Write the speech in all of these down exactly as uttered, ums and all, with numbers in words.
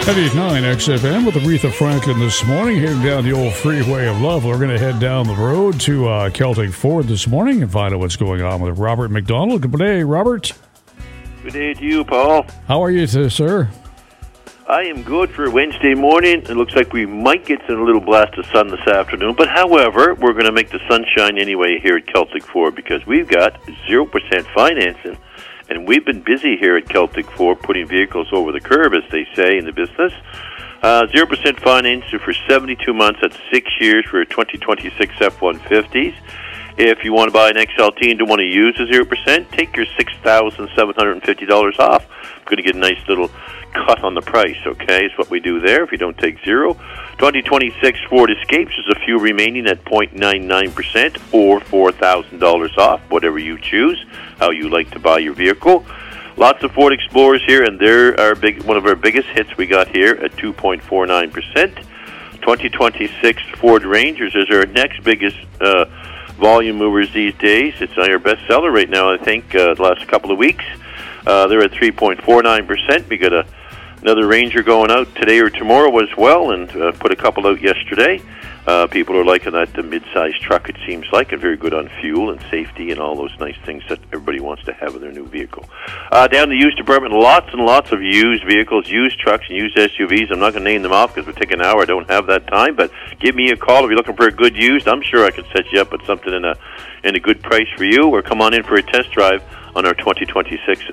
ninety-nine X F M with Aretha Franklin this morning, heading down the old freeway of love. We're going to head down the road to uh, Celtic Ford this morning and find out what's going on with Robert McDonald. Good day, Robert. Good day to you, Paul. How are you, today, sir? I am good for Wednesday morning. It looks like we might get a little blast of sun this afternoon, but however, we're going to make the sunshine anyway here at Celtic Ford because we've got zero percent financing. And we've been busy here at Celtic Ford putting vehicles over the curb, as they say in the business. Uh, zero percent financing for seventy-two months. That's six years for twenty twenty-six F one fifties. If you want to buy an X L T and don't want to use the zero percent, take your six thousand seven hundred fifty dollars off. I'm going to get a nice little cut on the price, okay? Is what we do there if you don't take zero. twenty twenty-six Ford Escapes, there's a few remaining at zero point nine nine percent or four thousand dollars off, whatever you choose, how you like to buy your vehicle. Lots of Ford Explorers here, and they're our big, one of our biggest hits we got here at two point four nine percent. twenty twenty-six Ford Rangers is our next biggest uh, volume movers these days. It's our best seller right now, I think, uh, the last couple of weeks. Uh, they're at three point four nine percent. We got a Another Ranger going out today or tomorrow as well, and uh, put a couple out yesterday. Uh, people are liking that the mid-sized truck, it seems like, and very good on fuel and safety and all those nice things that everybody wants to have in their new vehicle. Uh, down the used department, lots and lots of used vehicles, used trucks, and used S U Vs. I'm not going to name them off because it would take an hour. I don't have that time, but give me a call if you're looking for a good used. I'm sure I could set you up with something in a in a good price for you, or come on in for a test drive on our twenty twenty-sixes.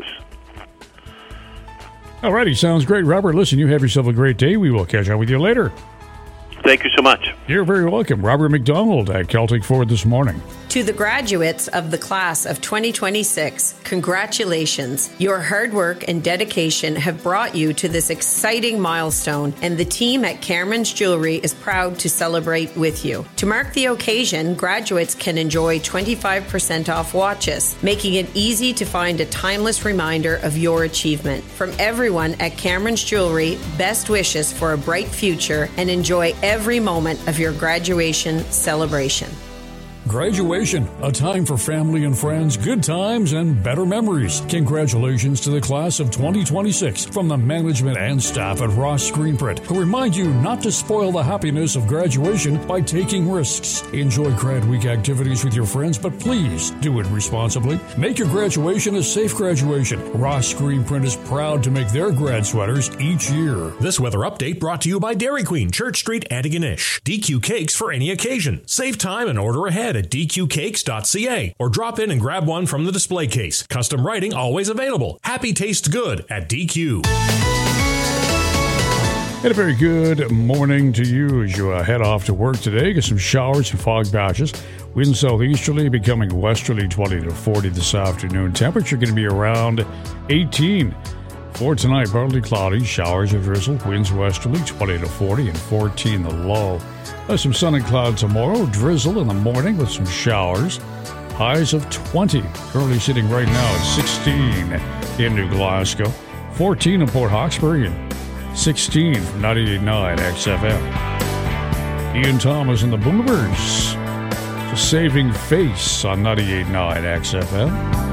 Alrighty, sounds great, Robert. Listen, you have yourself a great day. We will catch up with you later. Thank you so much. You're very welcome. Robert McDonald at Celtic Ford this morning. To the graduates of the class of twenty twenty-six, congratulations. Your hard work and dedication have brought you to this exciting milestone, and the team at Cameron's Jewelry is proud to celebrate with you. To mark the occasion, graduates can enjoy twenty-five percent off watches, making it easy to find a timeless reminder of your achievement. From everyone at Cameron's Jewelry, best wishes for a bright future and enjoy every moment of your graduation celebration. Graduation, a time for family and friends, good times, and better memories. Congratulations to the class of twenty twenty-six from the management and staff at Ross Screenprint, who remind you not to spoil the happiness of graduation by taking risks. Enjoy grad week activities with your friends, but please do it responsibly. Make your graduation a safe graduation. Ross Screenprint is proud to make their grad sweaters each year. This weather update brought to you by Dairy Queen, Church Street, Antigonish. D Q cakes for any occasion. Save time and order ahead at d q cakes dot c a or drop in and grab one from the display case. Custom writing always available. Happy tastes good at D Q. And a very good morning to you as you uh, head off to work today. Get some showers and fog patches. Wind southeasterly becoming westerly twenty to forty this afternoon. Temperature going to be around eighteen. For tonight, partly cloudy, showers or drizzle, winds westerly twenty to forty, and fourteen the low. There's some sun and cloud tomorrow, drizzle in the morning with some showers. Highs of twenty, currently sitting right now at sixteen in New Glasgow, fourteen in Port Hawkesbury, and sixteen from ninety-eight point nine X F M. Ian Thomas and the Boomers, saving face on ninety-eight point nine X F M.